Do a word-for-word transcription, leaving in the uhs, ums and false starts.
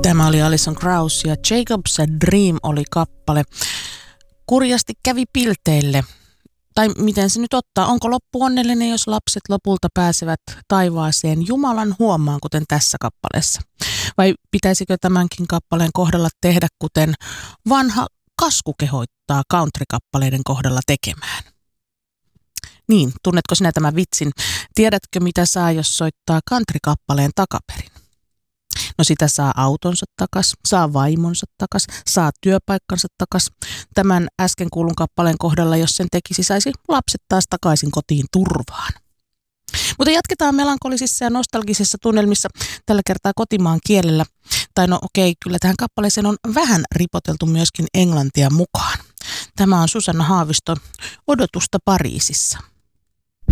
Tämä oli Alison Krauss ja Jacob's Dream oli kappale. Kurjasti kävi pilteille. Tai miten se nyt ottaa? Onko loppu onnellinen, jos lapset lopulta pääsevät taivaaseen Jumalan huomaan, kuten tässä kappaleessa? Vai pitäisikö tämänkin kappaleen kohdalla tehdä, kuten vanha kasku kehottaa country-kappaleiden kohdalla tekemään? Niin, tunnetko sinä tämän vitsin? Tiedätkö, mitä saa, jos soittaa country-kappaleen takaperin? No sitä saa autonsa takas, saa vaimonsa takas, saa työpaikkansa takas. Tämän äsken kuulun kappaleen kohdalla, jos sen tekisi, saisi lapset taas takaisin kotiin turvaan. Mutta jatketaan melankolisissa ja nostalgisissa tunnelmissa tällä kertaa kotimaan kielellä. Tai no okei, kyllä tähän kappaleeseen on vähän ripoteltu myöskin englantia mukaan. Tämä on Susanna Haaviston Odotusta Pariisissa.